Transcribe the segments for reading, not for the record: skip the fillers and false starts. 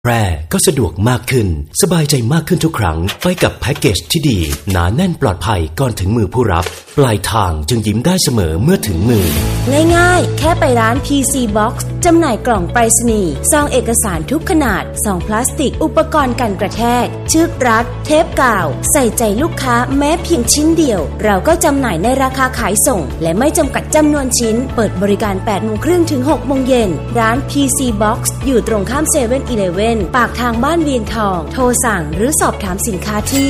แพร่ก็สะดวกมากขึ้นสบายใจมากขึ้นทุกครั้งไปกับแพ็กเกจที่ดีหนาแน่นปลอดภัยก่อนถึงมือผู้รับปลายทางจึงยิ้มได้เสมอเมื่อถึงมือง่ายๆแค่ไปร้าน PC Box จำหน่ายกล่องไปรษณีย์ซองเอกสารทุกขนาดซองพลาสติกอุปกรณ์กันกระแทกเชือกรัดเทปกาวใส่ใจลูกค้าแม้เพียงชิ้นเดียวเราก็จำหน่ายในราคาขายส่งและไม่จำกัดจำนวนชิ้นเปิดบริการ 8:30 น. ถึง 6:00 น. ร้าน PC Box อยู่ตรงข้าม 7-Eleven ปากทางบ้านเวียนทองโทรสั่งหรือสอบถามสินค้าที่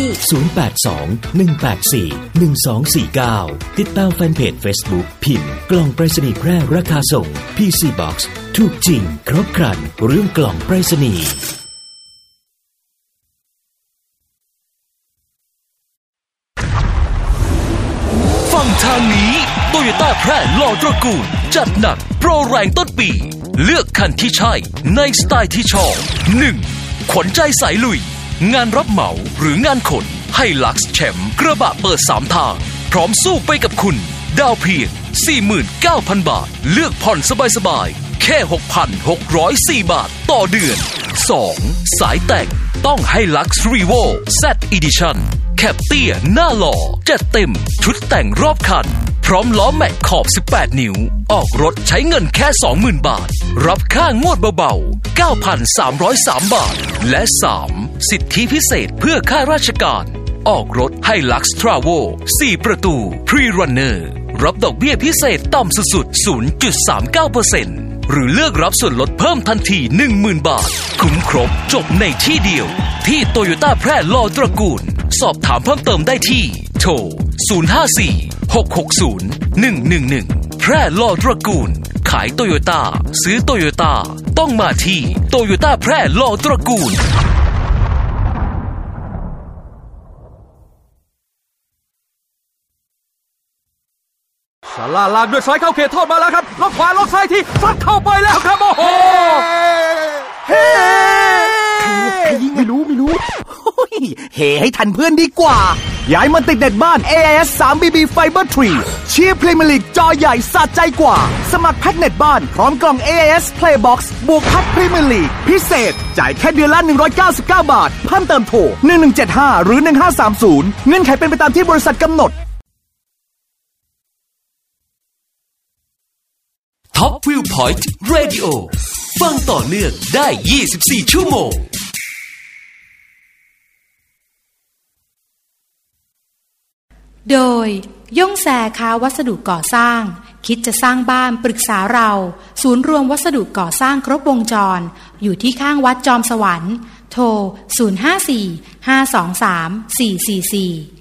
082-184-1249ติดตามแฟนเพจ Facebook พิมพ์กล่องไปรษณีย์แพร่ราคาส่ง PC Box ถูกจริงครบครันเรื่องกล่องไปรษณีย์ฟังทางนี้โตโยต้าแพร่หล่อตระกูลจัดหนักโปรแรงต้นปีเลือกคันที่ใช่ในสไตล์ที่ชอบ 1. ขวัญใจสายลุยงานรับเหมาหรืองานขนให้ลักซ์แชมป์กระบะเปิด3ทางพร้อมสู้ไปกับคุณดาวเพียง 49,000 บาทเลือกผ่อนสบายๆแค่ 6,604 บาทต่อเดือน 2. สายแต่งต้องให้ลักซ์รีโว Z Edition แคปเตี้ยหน้าหล่อจัดเต็มชุดแต่งรอบคันพร้อมล้อแม็กขอบ18นิ้วออกรถใช้เงินแค่ 20,000 บาทรับค่างวดเบาๆ 9,303 บาทและ 3. สิทธิพิเศษเพื่อข้าราชการออกรถให้ลักซ์ทราโว4ประตูพรีรันเนอร์รับดอกเบี้ยพิเศษต่ำสุดๆ 0.39% หรือเลือกรับส่วนลดเพิ่มทันที 10,000 บาทคุ้มครบจบในที่เดียวที่โตโยต้าแพร่หล่อตระกูลสอบถามเพิ่มเติมได้ที่โทร054-660-111แพร่หล่อตระกูลขายโตโยต้าซื้อโตโยต้าต้องมาที่โตโยต้าแพร่หล่อตระกูลซาร่าลากด้วยซ้ายเข้าเขตโทษมาแล้วครับล็อกขวาล็อกซ้ายที่ซัดเข้าไปแล้วครับโอ้โหเฮ้ใครยิงไม่รู้เฮ้ให้ทันเพื่อนดีกว่าย้ายมาติดเน็ตบ้าน AIS 3BB Fiber 3เชียร์พรีเมียร์ลีกจอใหญ่สะใจกว่าสมัครแพ็คเน็ตบ้านพร้อมกล่อง AIS Playbox บวกพัดพรีเมียร์ลีกพิเศษจ่ายแค่เดือนละ199 บาทเพิ่มเติมโทร1175หรือ1530เงื่อนไขเป็นไปตามที่บริษัทกำหนด Top Viewpoint Radio ฟังต่อเนื่องได้24ชั่วโมงโดยย่งแซค้าวัสดุก่อสร้างคิดจะสร้างบ้านปรึกษาเราศูนย์รวมวัสดุก่อสร้างครบวงจรอยู่ที่ข้างวัดจอมสวรรค์โทร054 523 444